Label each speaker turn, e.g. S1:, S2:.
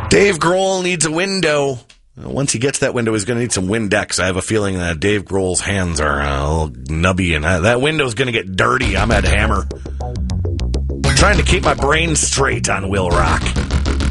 S1: Dave Grohl needs a window. Once he gets that window, he's going to need some Windex. I have a feeling that Dave Grohl's hands are a little nubby, and that window's going to get dirty. I'm at Hammer. Trying to keep my brain straight on Will Rock.